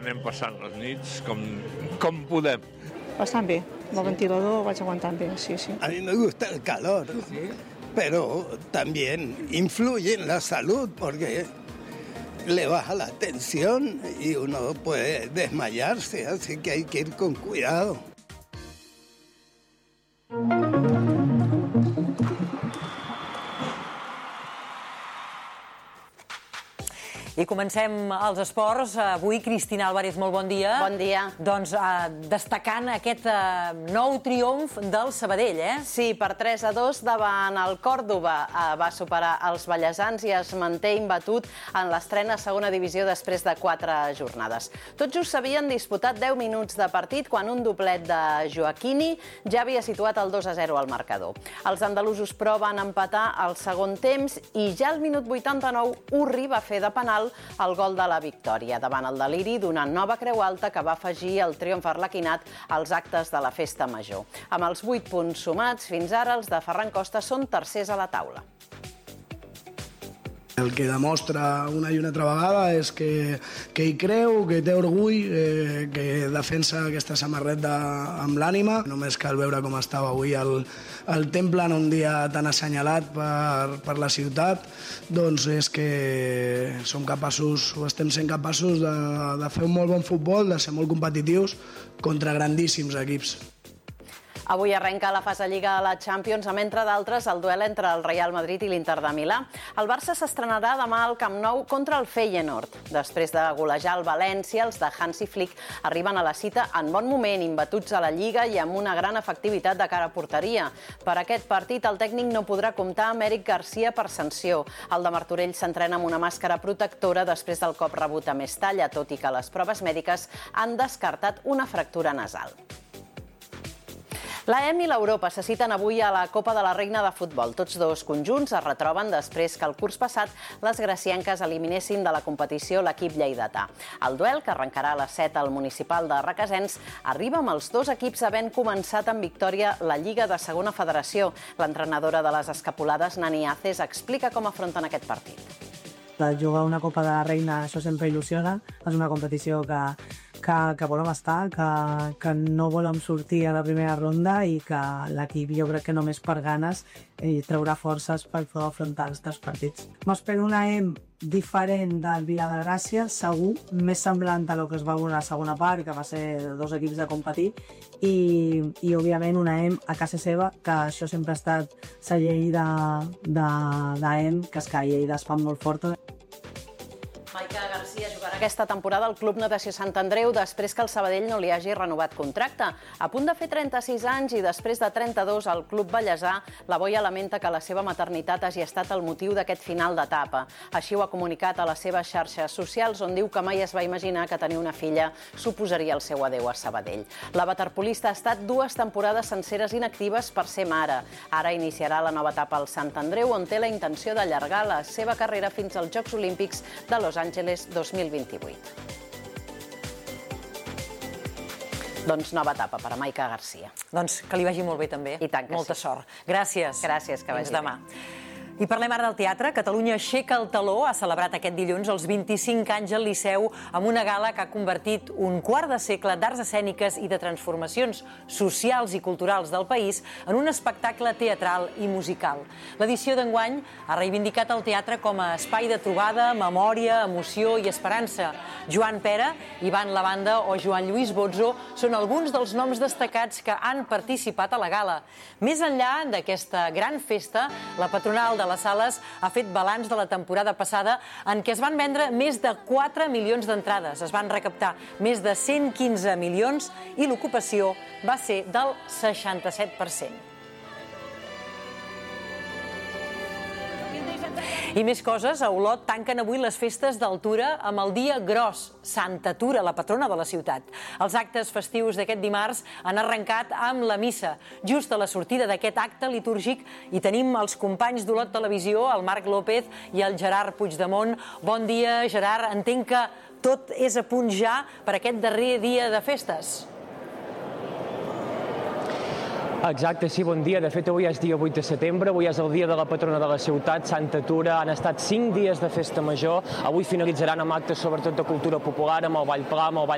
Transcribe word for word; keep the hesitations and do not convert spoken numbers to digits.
anem passant les nits com, com podem. Bastant bé, amb el ventilador vaig aguantant bé, sí, sí. A mí me gusta el calor, pero también influye en la salud porque le baja la tensión y uno puede desmayarse, así que hay que ir con cuidado. I comencem els esports. Avui, Cristina Álvarez, molt bon dia. Bon dia. Doncs eh, destacant aquest eh, nou triomf del Sabadell, eh? Sí, per tres a dos davant el Còrdova. Eh, va superar els ballesans i es manté imbatut en l'estrena a segona divisió després de quatre jornades. Tot just s'havien disputat deu minuts de partit quan un doblet de Joaquini ja havia situat el dos a zero al marcador. Els andalusos, però, van empatar al segon temps i ja al minut vuitanta-nou Urri va fer de penal el gol de la victòria davant el deliri d'una nova creu alta que va afegir el triomf arlequinat als actes de la festa major. Amb els vuit punts sumats, fins ara els de Ferran Costa són tercers a la taula. El que demostra una i una altra vegada és que, que hi creu, que té orgull, eh, que defensa aquesta samarreta amb l'ànima. Només cal veure com estava avui el, el temple en un dia tan assenyalat per, per la ciutat, doncs és que som capaços, o estem sent capaços de, de fer un molt bon futbol, de ser molt competitius contra grandíssims equips. Avui arrenca la fase Lliga a la Champions amb, entre d'altres, el duel entre el Real Madrid i l'Inter de Milà. El Barça s'estrenarà demà al Camp Nou contra el Feyenoord. Després de golejar el València, els de Hansi Flick arriben a la cita en bon moment, imbatuts a la Lliga i amb una gran efectivitat de cara a porteria. Per aquest partit, el tècnic no podrà comptar amb Eric Garcia per sanció. El de Martorell s'entrena amb una màscara protectora després del cop rebut a Mestalla, tot i que les proves mèdiques han descartat una fractura nasal. L'A E M i l'Europa se citen avui a la Copa de la Reina de Futbol. Tots dos conjunts es retroben després que el curs passat les gracienques eliminessin de la competició l'equip lleidatà. El duel, que arrencarà a les set al municipal de Requesens, arriba amb els dos equips havent començat amb victòria la Lliga de Segona Federació. L'entrenadora de les escapulades, Nani Aces, explica com afronten aquest partit. Jugar una Copa de la Reina, això sempre il·lusiona. És una competició que, que, que volem estar, que, que no volem sortir a la primera ronda i que l'equip, jo crec que només per ganes, eh, traurà forces per poder afrontar els tres partits. M'espero una E M diferent del Vila de Gràcia, segur, més semblant a lo que es va veure a la segona part, que va ser dos equips de competir, i, i òbviament una E M a casa seva, que això sempre ha estat la llei de, de, de E M, que és que Lleida es fa molt forta. Maica Garcia jugarà aquesta temporada al Club Natació Sant Andreu després que el Sabadell no li hagi renovat contracte. A punt de fer trenta-sis anys i després de trenta-dos al Club Vallèsà, la Boia lamenta que la seva maternitat hagi estat el motiu d'aquest final d'etapa. Així ho ha comunicat a les seves xarxes socials, on diu que mai es va imaginar que tenir una filla suposaria el seu adeu a Sabadell. La waterpolista ha estat dues temporades senceres inactives per ser mare. Ara iniciarà la nova etapa al Sant Andreu, on té la intenció d'allargar la seva carrera fins als Jocs Olímpics de Los Angeles dos mil vint-i-vuit. Doncs nova etapa per a Maica Garcia. Doncs que li vagi molt bé també. I tant que Molta sí. sort. Gràcies. Gràcies, que vagi Fins demà. bé. I parlem ara del teatre. Catalunya aixeca el taló. Ha celebrat aquest dilluns els vint-i-cinc anys al Liceu amb una gala que ha convertit un quart de segle d'arts escèniques i de transformacions socials i culturals del país en un espectacle teatral i musical. L'edició d'enguany ha reivindicat el teatre com a espai de trobada, memòria, emoció i esperança. Joan Pera, Ivan Lavanda o Joan Lluís Bozzo són alguns dels noms destacats que han participat a la gala. Més enllà d'aquesta gran festa, la patronal de les sales ha fet balanç de la temporada passada en què es van vendre més de quatre milions d'entrades. Es van recaptar més de cent quinze milions i l'ocupació va ser del seixanta-set per cent. I més coses, a Olot tanquen avui les festes d'Altura amb el dia gros, Santa Tura, la patrona de la ciutat. Els actes festius d'aquest dimarts han arrencat amb la missa. Just a la sortida d'aquest acte litúrgic hi tenim els companys d'Olot Televisió, el Marc López i el Gerard Puigdemont. Bon dia, Gerard. Entenc que tot és a punt ja per aquest darrer dia de festes. Exacte, sí, bon dia. De fet, avui és dia vuit de setembre, avui és el dia de la patrona de la ciutat, Santa Tura. Han estat cinc dies de festa major. Avui finalitzaran amb actes sobretot de cultura popular, amb el Ball Pla, amb el Ball